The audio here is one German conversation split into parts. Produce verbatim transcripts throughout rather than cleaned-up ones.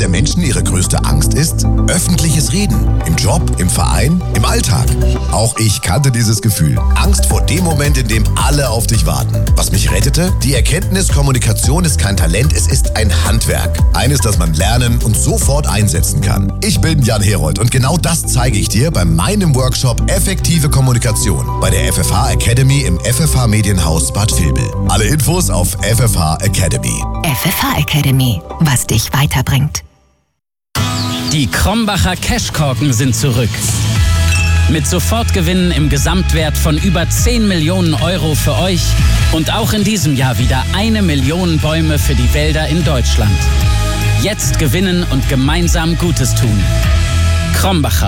der Menschen ihre größte Angst ist? Öffentliches Reden. Im Job, im Verein, im Alltag. Auch ich kannte dieses Gefühl. Angst vor dem Moment, in dem alle auf dich warten. Was mich rettete? Die Erkenntnis, Kommunikation ist kein Talent, es ist ein Handwerk. Eines, das man lernen und sofort einsetzen kann. Ich bin Jan Herold und genau das zeige ich dir bei meinem Workshop Effektive Kommunikation bei der F F H Academy im F F H Medienhaus Bad Vilbel. Alle Infos auf F F H Academy. F F H Academy, was dich weiterbringt. Die Krombacher Cashkorken sind zurück. Mit Sofortgewinnen im Gesamtwert von über zehn Millionen Euro für euch und auch in diesem Jahr wieder eine Million Bäume für die Wälder in Deutschland. Jetzt gewinnen und gemeinsam Gutes tun. Krombacher.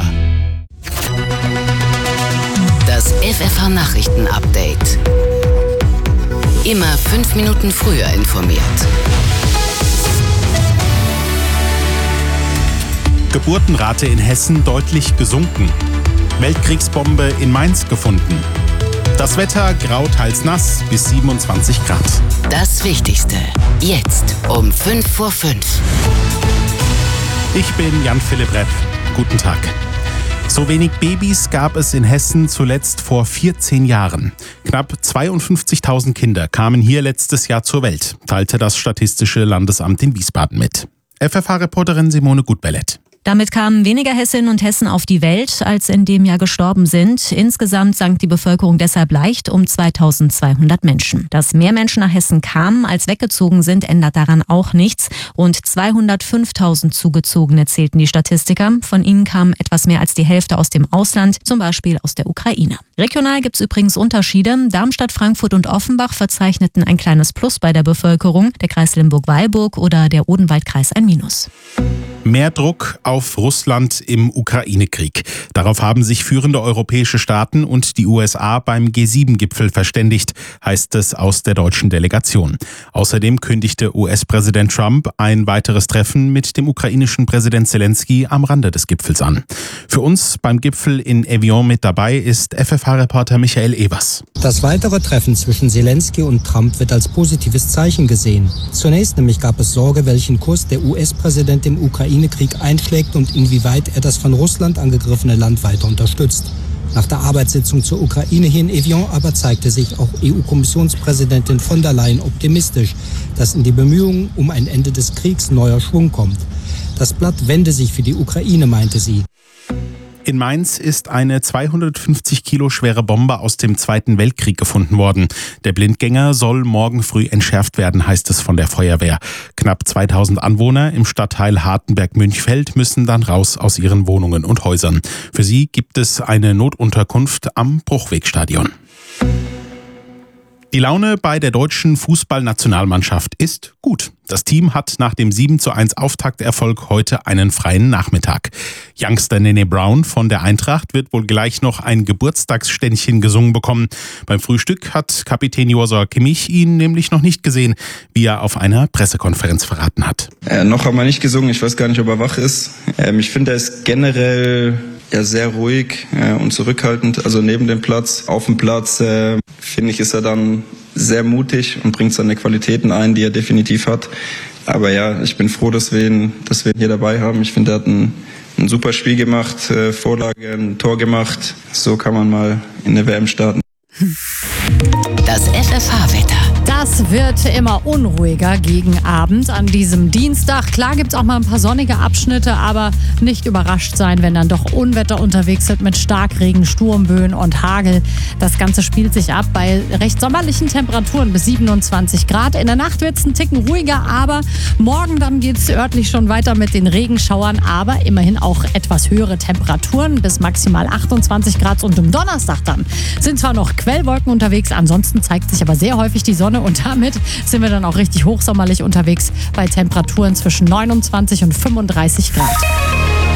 Das F F H Nachrichten-Update. Immer fünf Minuten früher informiert. Geburtenrate in Hessen deutlich gesunken. Weltkriegsbombe in Mainz gefunden. Das Wetter grau teils nass bis siebenundzwanzig Grad. Das Wichtigste jetzt um fünf vor fünf. Ich bin Jan-Philipp Repp. Guten Tag. So wenig Babys gab es in Hessen zuletzt vor vierzehn Jahren. Knapp zweiundfünfzigtausend Kinder kamen hier letztes Jahr zur Welt, teilte das Statistische Landesamt in Wiesbaden mit. F F H-Reporterin Simone Gutbellett. Damit kamen weniger Hessinnen und Hessen auf die Welt, als in dem Jahr gestorben sind. Insgesamt sank die Bevölkerung deshalb leicht um zweitausendzweihundert Menschen. Dass mehr Menschen nach Hessen kamen, als weggezogen sind, ändert daran auch nichts. Rund zweihundertfünftausend Zugezogene zählten die Statistiker. Von ihnen kamen etwas mehr als die Hälfte aus dem Ausland, zum Beispiel aus der Ukraine. Regional gibt es übrigens Unterschiede. Darmstadt, Frankfurt und Offenbach verzeichneten ein kleines Plus bei der Bevölkerung, der Kreis Limburg-Weilburg oder der Odenwaldkreis ein Minus. Mehr Druck auf Russland im Ukraine-Krieg. Darauf haben sich führende europäische Staaten und die U S A beim G sieben Gipfel verständigt, heißt es aus der deutschen Delegation. Außerdem kündigte U S-Präsident Trump ein weiteres Treffen mit dem ukrainischen Präsident Zelensky am Rande des Gipfels an. Für uns beim Gipfel in Evian mit dabei ist F F H-Reporter Michael Evers. Das weitere Treffen zwischen Zelensky und Trump wird als positives Zeichen gesehen. Zunächst nämlich gab es Sorge, welchen Kurs der U S-Präsident im Ukraine Krieg einschlägt und inwieweit er das von Russland angegriffene Land weiter unterstützt. Nach der Arbeitssitzung zur Ukraine hier in Evian aber zeigte sich auch E U-Kommissionspräsidentin von der Leyen optimistisch, dass in die Bemühungen um ein Ende des Kriegs neuer Schwung kommt. Das Blatt wende sich für die Ukraine, meinte sie. In Mainz ist eine zweihundertfünfzig Kilo schwere Bombe aus dem Zweiten Weltkrieg gefunden worden. Der Blindgänger soll morgen früh entschärft werden, heißt es von der Feuerwehr. Knapp zweitausend Anwohner im Stadtteil Hartenberg-Münchfeld müssen dann raus aus ihren Wohnungen und Häusern. Für sie gibt es eine Notunterkunft am Bruchwegstadion. Die Laune bei der deutschen Fußballnationalmannschaft ist gut. Das Team hat nach dem sieben zu eins Auftakterfolg heute einen freien Nachmittag. Youngster Nene Brown von der Eintracht wird wohl gleich noch ein Geburtstagsständchen gesungen bekommen. Beim Frühstück hat Kapitän Joshua Kimmich ihn nämlich noch nicht gesehen, wie er auf einer Pressekonferenz verraten hat. Äh, noch haben wir nicht gesungen, ich weiß gar nicht, ob er wach ist. Ähm, ich finde, er ist generell ja sehr ruhig äh, und zurückhaltend, also neben dem Platz. Auf dem Platz, äh, finde ich, ist er dann sehr mutig und bringt seine Qualitäten ein, die er definitiv hat. Aber ja, ich bin froh, dass wir ihn, dass wir ihn hier dabei haben. Ich finde, er hat ein, ein super Spiel gemacht, äh, Vorlage, ein Tor gemacht. So kann man mal in der W M starten. Das F F H-Wetter. Das wird immer unruhiger gegen Abend an diesem Dienstag. Klar gibt es auch mal ein paar sonnige Abschnitte, aber nicht überrascht sein, wenn dann doch Unwetter unterwegs sind mit Starkregen, Sturmböen und Hagel. Das Ganze spielt sich ab bei recht sommerlichen Temperaturen bis siebenundzwanzig Grad. In der Nacht wird es ein Ticken ruhiger, aber morgen dann geht es örtlich schon weiter mit den Regenschauern, aber immerhin auch etwas höhere Temperaturen bis maximal achtundzwanzig Grad. Und am Donnerstag dann sind zwar noch Quellwolken unterwegs, ansonsten zeigt sich aber sehr häufig die Sonne und damit sind wir dann auch richtig hochsommerlich unterwegs bei Temperaturen zwischen neunundzwanzig und fünfunddreißig Grad. Der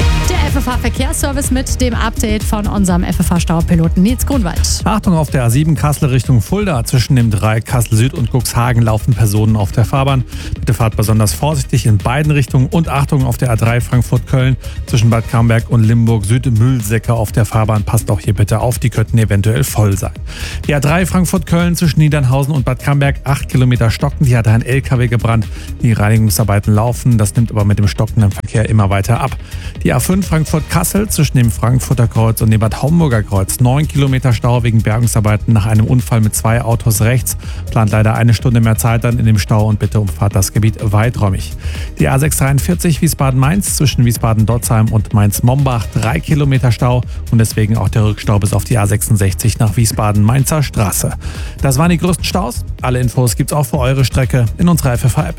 F F H-Verkehrsservice mit dem Update von unserem F F H-Staupiloten Nils Grunwald. Achtung, auf der A sieben Kassel Richtung Fulda. Zwischen dem Dreieck Kassel Süd und Cuxhagen laufen Personen auf der Fahrbahn. Bitte fahrt besonders vorsichtig in beiden Richtungen. Und Achtung, auf der A drei Frankfurt-Köln zwischen Bad Camberg und Limburg Süd Müllsäcke auf der Fahrbahn. Passt auch hier bitte auf, die könnten eventuell voll sein. Die A drei Frankfurt-Köln zwischen Niedernhausen und Bad Camberg, acht Kilometer stockend. Hier hat ein L K W gebrannt. Die Reinigungsarbeiten laufen, das nimmt aber mit dem stockenden Verkehr immer weiter ab. Die A fünf Frankfurt-Kassel zwischen dem Frankfurter Kreuz und dem Bad Homburger Kreuz. neun Kilometer Stau wegen Bergungsarbeiten nach einem Unfall mit zwei Autos rechts. Plant leider eine Stunde mehr Zeit dann in dem Stau und bitte umfahrt das Gebiet weiträumig. Die A sechs dreiundvierzig Wiesbaden-Mainz zwischen Wiesbaden-Dotzheim und Mainz-Mombach. drei Kilometer Stau und deswegen auch der Rückstau bis auf die A sechsundsechzig nach Wiesbaden-Mainzer Straße. Das waren die größten Staus. Alle Infos gibt's auch für eure Strecke in unserer F F H-App.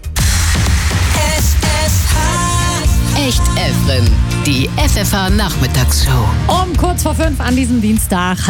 Echt Efren, die F F H-Nachmittagsshow. Um kurz vor fünf an diesem Dienstag